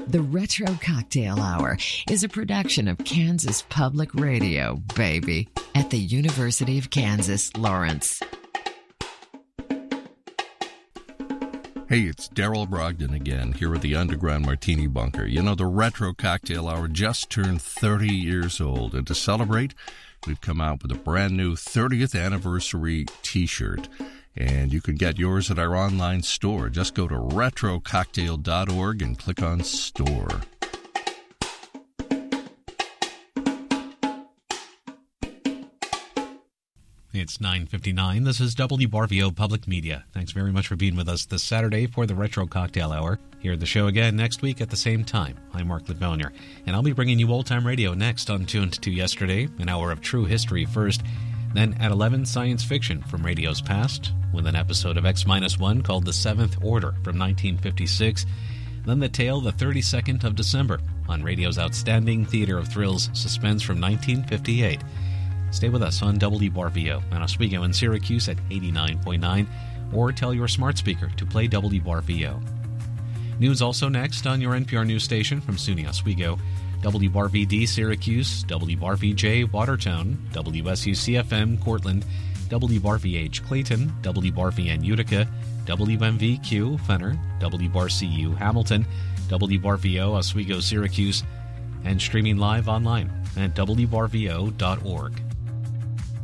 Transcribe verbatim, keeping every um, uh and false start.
The Retro Cocktail Hour is a production of Kansas Public Radio, baby, at the University of Kansas, Lawrence. Hey, it's Daryl Brogdon again, here at the Underground Martini Bunker. You know, the Retro Cocktail Hour just turned thirty years old, and to celebrate, we've come out with a brand new thirtieth anniversary t-shirt. And you can get yours at our online store. Just go to retro cocktail dot org and click on store. It's nine fifty-nine. This is W B R V O Public Media. Thanks very much for being with us this Saturday for the Retro Cocktail Hour. Here at the show again next week at the same time. I'm Mark Litvonier, and I'll be bringing you old-time radio next on Tuned to Yesterday, an hour of true history first. Then at eleven, science fiction from radio's past, with an episode of X one called The Seventh Order from nineteen fifty-six. Then the tale, The thirty-second of December, on radio's outstanding theater of thrills, Suspense from nineteen fifty-eight. Stay with us on W B R V O and Oswego in Syracuse at eighty-nine point nine, or tell your smart speaker to play W B R V O. News also next on your N P R news station from SUNY Oswego, W B R V D Syracuse, W B R V J Watertown, W S U C F M Cortland, W B R V H Clayton, W B R V N Utica, W M V Q Fenner, W B R C U Hamilton, W B R V O Oswego Syracuse, and streaming live online at W B R V O dot org.